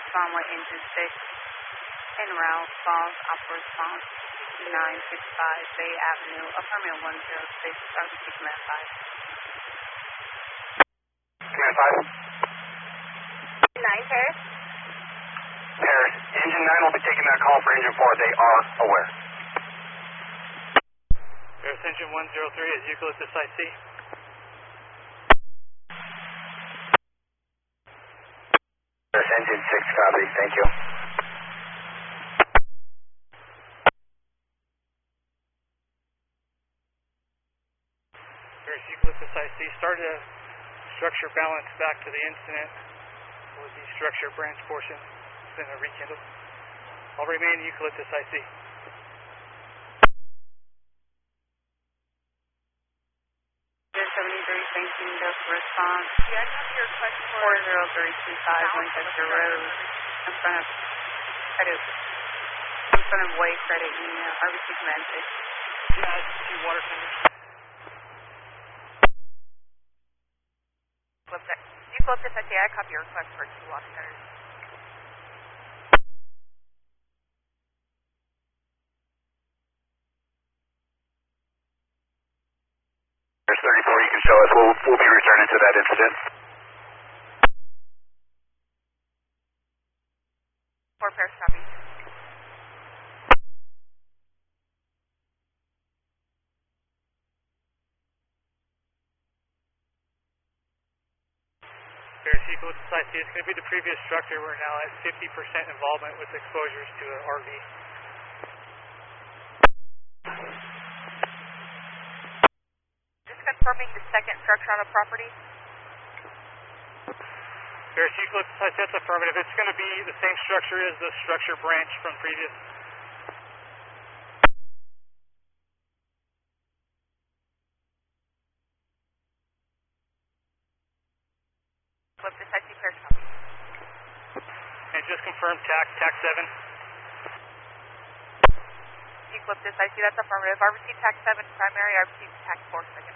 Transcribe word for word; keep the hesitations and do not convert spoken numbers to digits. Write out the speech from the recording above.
runway engine six, en route, false, upper response, nine six five Bay Avenue, affirmative one zero six, R B C Command five. Command five. nine Paris. Paris, engine nine will be taking that call for engine four. They are aware. Paris, engine one zero three is Eucalyptus I C. Paris, engine six, copy. Thank you. Paris, Eucalyptus I C. Started a structure balance back to the incident with the structure branch portion. It's been a rekindle. I'll remain Eucalyptus I C. seventy-three, thanking the response. Yeah, I have your request for four zero three two five Winchester Road, in front of credit, in front of Way Credit Union, R B C Command six. Yeah, it's two water tenders. Eucalyptus I C, I copy your request for two water centers. There's thirty-four, you can show us. We'll, we'll be returning to that incident. Four Paris, copy. Paris, Eucalyptus I C. It's going to be the previous structure. We're now at fifty percent involvement with exposures to an R V. Confirming the second structure on the property. Paris, Eucalyptus I C, that's affirmative. It's going to be the same structure as the structure branch from previous. Eucalyptus I C, Paris, copy. And just confirm T A C, T A C seven. Eucalyptus I C, that's affirmative. R B C T A C seven primary, R B C T A C four secondary.